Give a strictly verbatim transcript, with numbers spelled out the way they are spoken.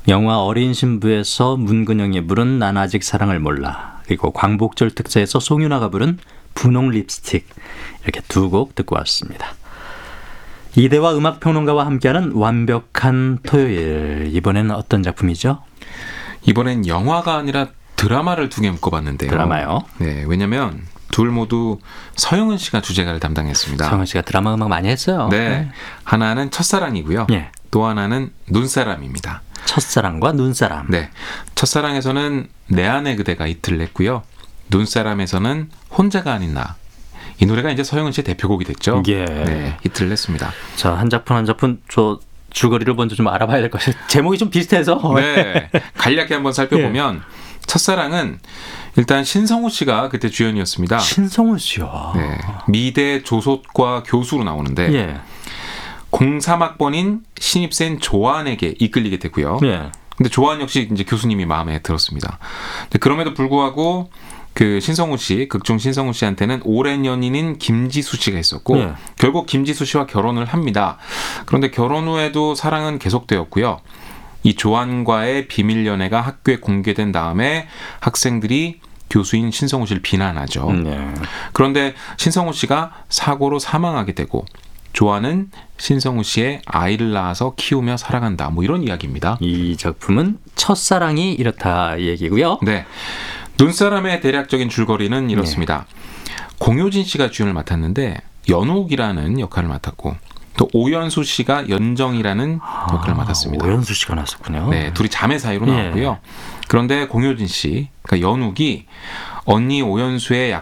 영화 어린 신부에서 문근영이 부른 난 아직 사랑을 몰라, 그리고 광복절 특사에서 송윤아가 부른 분홍 립스틱, 이렇게 두 곡 듣고 왔습니다. 이대화 음악평론가와 함께하는 완벽한 토요일, 이번에는 어떤 작품이죠? 이번엔 영화가 아니라 드라마를 두 개 묶어봤는데요. 드라마요? 네, 왜냐면 둘 모두 서영은 씨가 주제가를 담당했습니다. 서영은 씨가 드라마 음악 많이 했어요. 네, 네. 하나는 첫사랑이고요. 예. 또 하나는 눈사람입니다. 첫사랑과 눈사람. 네, 첫사랑에서는 내 안의 그대가 히트를 냈고요. 눈사람에서는 혼자가 아닌 나. 이 노래가 이제 서영은 씨의 대표곡이 됐죠. 예. 네, 히트를 냈습니다. 자, 한 작품 한 작품 저 줄거리를 먼저 좀 알아봐야 될 것 같아요. 제목이 좀 비슷해서. 네, 간략히 한번 살펴보면 예. 첫사랑은 일단 신성우 씨가 그때 주연이었습니다. 신성우 씨요. 네, 미대 조속과 교수로 나오는데 예. 공삼 학번인 신입생 조안에게 이끌리게 되고요. 예. 근데 조안 역시 이제 교수님이 마음에 들었습니다. 근데 그럼에도 불구하고 그 신성우 씨, 극중 신성우 씨한테는 오랜 연인인 김지수 씨가 있었고 예. 결국 김지수 씨와 결혼을 합니다. 그런데 결혼 후에도 사랑은 계속되었고요. 이 조안과의 비밀 연애가 학교에 공개된 다음에 학생들이 교수인 신성우 씨를 비난하죠. 음, 예. 그런데 신성우 씨가 사고로 사망하게 되고 조안은 신성우 씨의 아이를 낳아서 키우며 살아간다. 뭐 이런 이야기입니다. 이 작품은 첫사랑이 이렇다 얘기고요. 네, 눈사람의 대략적인 줄거리는 이렇습니다. 네. 공효진 씨가 주연을 맡았는데 연옥이라는 역할을 맡았고 또 오연수 씨가 연정이라는 아, 역할을 맡았습니다. 오연수 씨가 나왔었군요. 네, 둘이 자매 사이로 나왔고요. 예. 그런데 공효진 씨, 그러니까 연욱이 언니 오연수의